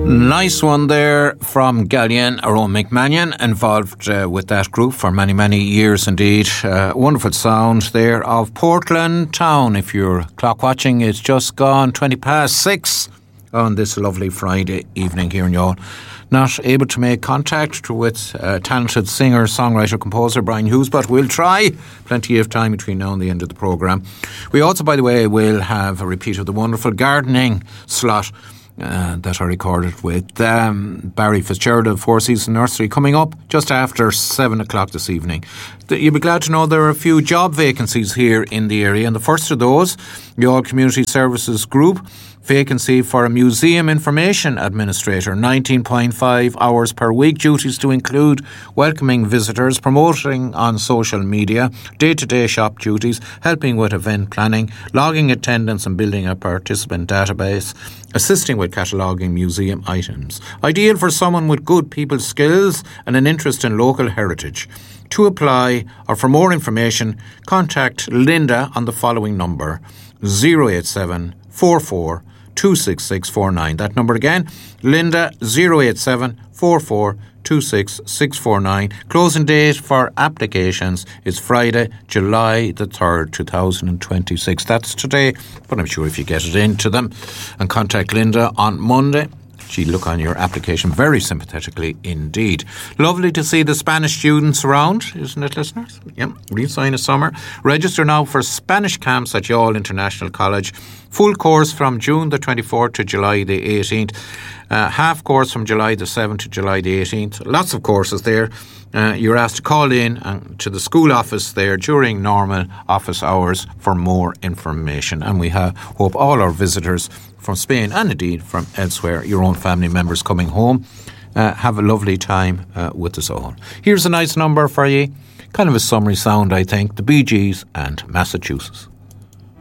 Nice one there from Gallion, Aron McMahon, involved with that group for many, many years indeed. Wonderful sound there of Portland Town. If you're clock watching, it's just gone 6:20 on this lovely Friday evening here in Youghal. Not able to make contact with talented singer, songwriter, composer Brian Hughes, but we'll try. Plenty of time between now and the end of the programme. We also, by the way, will have a repeat of the wonderful gardening slot that I recorded with Barry Fitzgerald of Four Seasons Nursery coming up just after 7 o'clock this evening. You'll be glad to know there are a few job vacancies here in the area, and the first of those, the All Community Services Group, vacancy for a museum information administrator, 19.5 hours per week, duties to include welcoming visitors, promoting on social media, day-to-day shop duties, helping with event planning, logging attendance and building a participant database, assisting with cataloguing museum items. Ideal for someone with good people skills and an interest in local heritage. To apply or for more information, contact Linda on the following number, 087 44 26649. That number again, Linda, 087 44 26649. Closing date for applications is Friday, July the 3rd, 2026. That's today, but I'm sure if you get it into them and contact Linda on Monday, she'll look on your application very sympathetically indeed. Lovely to see the Spanish students around, isn't it, listeners? Yep, real sign of summer. Register now for Spanish camps at Youghal International College. Full course from June the 24th to July the 18th. Half course from July the 7th to July the 18th. Lots of courses there. You're asked to call in to the school office there during normal office hours for more information. And we hope all our visitors from Spain and indeed from elsewhere, your own family members coming home, have a lovely time with us all. Here's a nice number for you. Kind of a summery sound, I think. The Bee Gees and Massachusetts.